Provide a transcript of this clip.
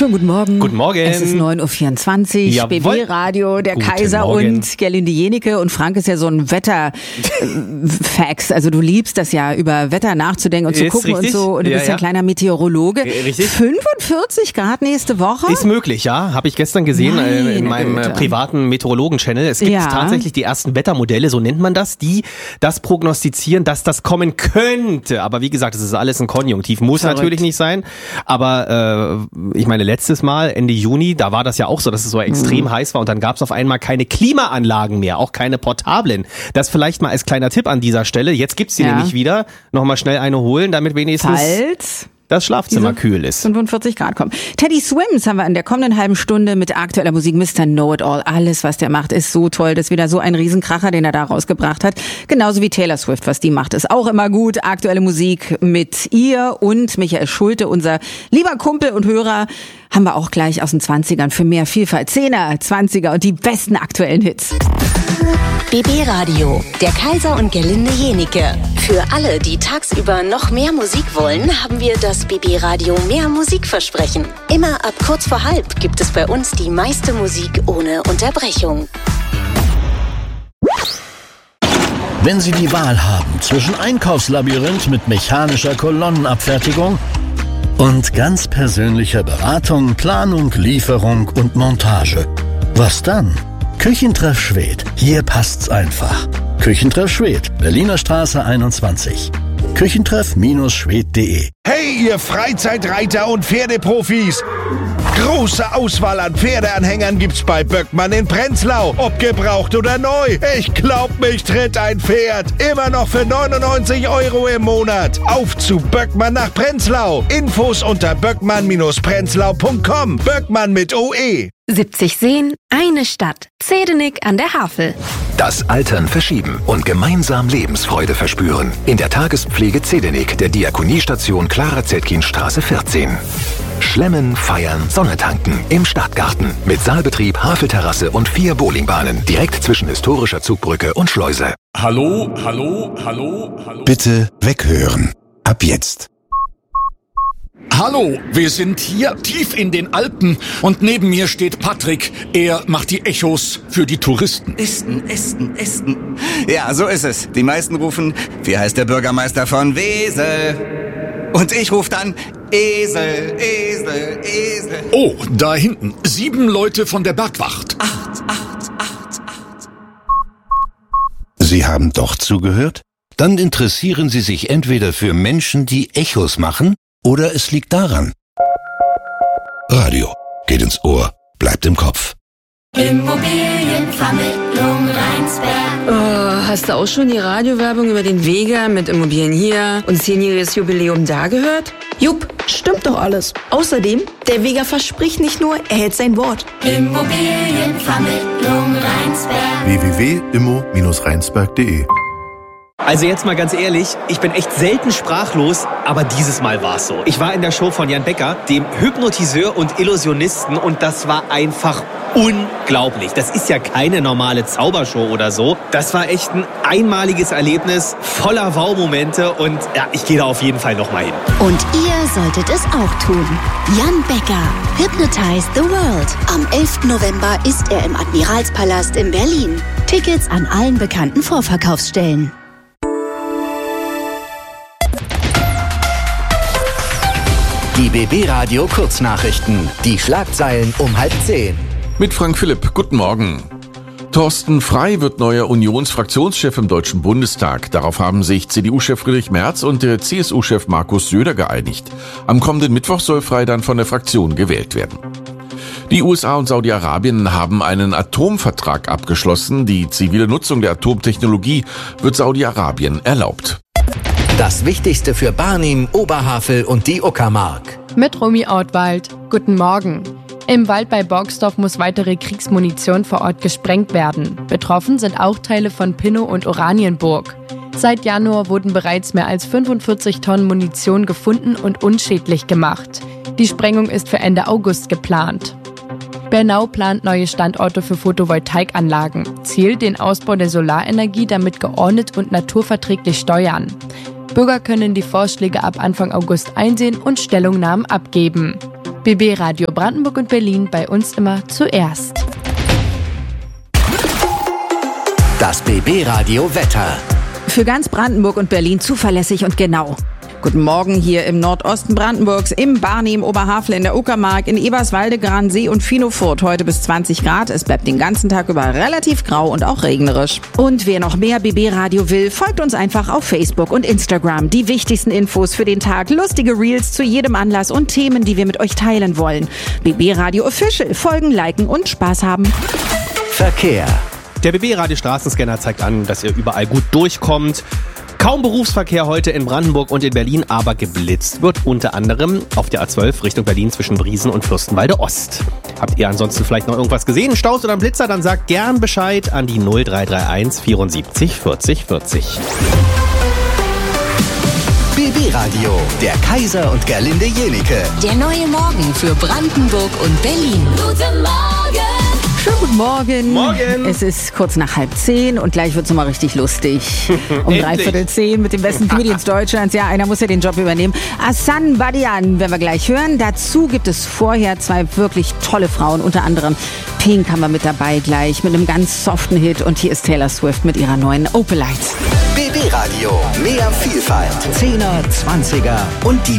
Schönen guten Morgen. Guten Morgen. Es ist 9.24 Uhr, BB-Radio, der Guten Kaiser Morgen. und Gerlinde Jenike. Und Frank ist ja so ein Wetter-Fax. Also du liebst das ja, über Wetter nachzudenken und zu Ist gucken richtig. und so. Und du bist ja ein kleiner Meteorologe. Richtig. 45 Grad nächste Woche? Ist möglich, ja. Habe ich gestern gesehen in meinem privaten Meteorologen-Channel. Es gibt tatsächlich die ersten Wettermodelle, so nennt man das, die das prognostizieren, dass das kommen könnte. Aber wie gesagt, es ist alles ein Konjunktiv. Muss natürlich nicht sein. Aber ich meine, letztes Mal, Ende Juni, da war das ja auch so, dass es so extrem heiß war und dann gab es auf einmal keine Klimaanlagen mehr, auch keine portablen. Das vielleicht mal als kleiner Tipp an dieser Stelle. Jetzt gibt's die nämlich wieder. Nochmal schnell eine holen, damit wenigstens das Schlafzimmer kühl ist. 45 Grad kommen. Teddy Swims haben wir in der kommenden halben Stunde mit aktueller Musik. Mr. Know-It-All. Alles, was der macht, ist so toll. Das ist wieder so ein Riesenkracher, den er da rausgebracht hat. Genauso wie Taylor Swift, was die macht, ist auch immer gut. Aktuelle Musik mit ihr und Michael Schulte, unser lieber Kumpel und Hörer, haben wir auch gleich aus den 20ern für mehr Vielfalt. 10er, 20er und die besten aktuellen Hits. BB Radio, der Kaiser und Gerlinde Jenike. Für alle, die tagsüber noch mehr Musik wollen, haben wir das BB Radio Mehr Musikversprechen. Immer ab kurz vor halb gibt es bei uns die meiste Musik ohne Unterbrechung. Wenn Sie die Wahl haben zwischen Einkaufslabyrinth mit mechanischer Kolonnenabfertigung und ganz persönlicher Beratung, Planung, Lieferung und Montage, was dann? Küchentreff Schwedt. Hier passt's einfach. Küchentreff Schwedt, Berliner Straße 21. Küchentreff-schwedt.de. Hey, ihr Freizeitreiter und Pferdeprofis! Große Auswahl an Pferdeanhängern gibt's bei Böckmann in Prenzlau. Ob gebraucht oder neu. Ich glaub, mich tritt ein Pferd. Immer noch für 99 € im Monat. Auf zu Böckmann nach Prenzlau. Infos unter böckmann-prenzlau.com. Böckmann mit OE. 70 Seen, eine Stadt. Zedenik an der Havel. Das Altern verschieben und gemeinsam Lebensfreude verspüren. In der Tagespflege Zedenik der Diakoniestation Clara-Zetkin-Straße 14. Schlemmen, feiern, Sonne tanken im Stadtgarten. Mit Saalbetrieb, Havelterrasse und 4 Bowlingbahnen. Direkt zwischen historischer Zugbrücke und Schleuse. Hallo. Bitte weghören. Ab jetzt. Hallo, wir sind hier tief in den Alpen und neben mir steht Patrick. Er macht die Echos für die Touristen. Esten. Ja, so ist es. Die meisten rufen, wie heißt der Bürgermeister von Wesel? Und ich rufe dann, Esel. Oh, da hinten, 7 Leute von der Bergwacht. 8. Sie haben doch zugehört? Dann interessieren Sie sich entweder für Menschen, die Echos machen, oder es liegt daran. Radio geht ins Ohr, bleibt im Kopf. Immobilienvermittlung Rheinsberg. Oh, hast du auch schon die Radiowerbung über den Vega mit Immobilien hier und 10-jähriges Jubiläum da gehört? Jupp, stimmt doch alles. Außerdem, der Vega verspricht nicht nur, er hält sein Wort. Immobilienvermittlung Rheinsberg. www.immo-rheinsberg.de. Also jetzt mal ganz ehrlich, ich bin echt selten sprachlos, aber dieses Mal war's so. Ich war in der Show von Jan Becker, dem Hypnotiseur und Illusionisten, und das war einfach unglaublich. Das ist ja keine normale Zaubershow oder so. Das war echt ein einmaliges Erlebnis, voller Wow-Momente, und ja, ich gehe da auf jeden Fall nochmal hin. Und ihr solltet es auch tun. Jan Becker, Hypnotize the World. Am 11. November ist er im Admiralspalast in Berlin. Tickets an allen bekannten Vorverkaufsstellen. Die BB Radio Kurznachrichten. Die Schlagzeilen um 9:30. Mit Frank Philipp. Guten Morgen. Thorsten Frey wird neuer Unionsfraktionschef im Deutschen Bundestag. Darauf haben sich CDU-Chef Friedrich Merz und der CSU-Chef Markus Söder geeinigt. Am kommenden Mittwoch soll Frey dann von der Fraktion gewählt werden. Die USA und Saudi-Arabien haben einen Atomvertrag abgeschlossen. Die zivile Nutzung der Atomtechnologie wird Saudi-Arabien erlaubt. Das Wichtigste für Barnim, Oberhavel und die Uckermark. Mit Romy Ortwald. Guten Morgen. Im Wald bei Borgsdorf muss weitere Kriegsmunition vor Ort gesprengt werden. Betroffen sind auch Teile von Pinnow und Oranienburg. Seit Januar wurden bereits mehr als 45 Tonnen Munition gefunden und unschädlich gemacht. Die Sprengung ist für Ende August geplant. Bernau plant neue Standorte für Photovoltaikanlagen. Ziel, den Ausbau der Solarenergie damit geordnet und naturverträglich steuern. Bürger können die Vorschläge ab Anfang August einsehen und Stellungnahmen abgeben. BB Radio Brandenburg und Berlin, bei uns immer zuerst. Das BB Radio Wetter. Für ganz Brandenburg und Berlin zuverlässig und genau. Guten Morgen hier im Nordosten Brandenburgs, im Barnim, im Oberhavel, in der Uckermark, in Eberswalde, Gransee und Finofurt. Heute bis 20 Grad. Es bleibt den ganzen Tag über relativ grau und auch regnerisch. Und wer noch mehr BB-Radio will, folgt uns einfach auf Facebook und Instagram. Die wichtigsten Infos für den Tag, lustige Reels zu jedem Anlass und Themen, die wir mit euch teilen wollen. BB-Radio Official. Folgen, liken und Spaß haben. Verkehr. Der BB-Radio Straßenscanner zeigt an, dass ihr überall gut durchkommt. Kaum Berufsverkehr heute in Brandenburg und in Berlin, aber geblitzt wird unter anderem auf der A12 Richtung Berlin zwischen Briesen und Fürstenwalde Ost. Habt ihr ansonsten vielleicht noch irgendwas gesehen, Staus oder einen Blitzer, dann sagt gern Bescheid an die 0331 74 40 40. BB Radio, der Kaiser und Gerlinde Jenike. Der neue Morgen für Brandenburg und Berlin. Guten Morgen! Schönen guten Morgen. Morgen. Es ist kurz nach 9:30 und gleich wird es nochmal richtig lustig. Um 9:45 mit den besten Comedians Deutschlands. Ja, einer muss ja den Job übernehmen. Asan Badian werden wir gleich hören. Dazu gibt es vorher 2 wirklich tolle Frauen. Unter anderem Pink haben wir mit dabei gleich mit einem ganz soften Hit. Und hier ist Taylor Swift mit ihrer neuen Opalite. BB Radio, mehr Vielfalt. 10er, 20er und die